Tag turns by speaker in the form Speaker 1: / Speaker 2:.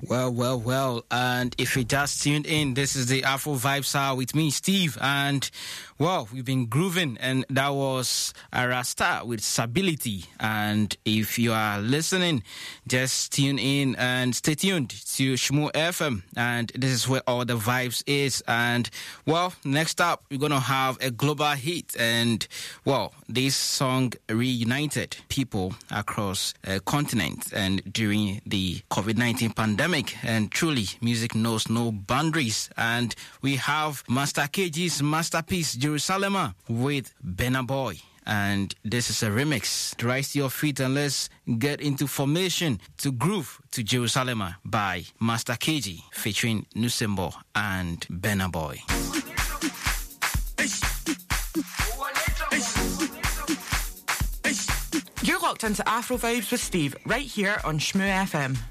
Speaker 1: Well. And if you just tuned in, this is the Afro Vibes Hour with me, Steve. And, we've been grooving. And that was a Rasta with Stability. And if you are listening, just tune in and stay tuned to Shmoo FM. And this is where all the vibes is. And, next up, we're going to have a global hit. And, this song reunited people across a continent and during the COVID-19 pandemic. And truly, music knows no boundaries. And we have Master KG's masterpiece, Jerusalem, with Burna Boy. And this is a remix. Rise to your feet and let's get into formation to groove to Jerusalem by Master KG featuring Nusembo and Burna Boy.
Speaker 2: You're locked into Afro Vibes with Steve right here on Shmoo FM.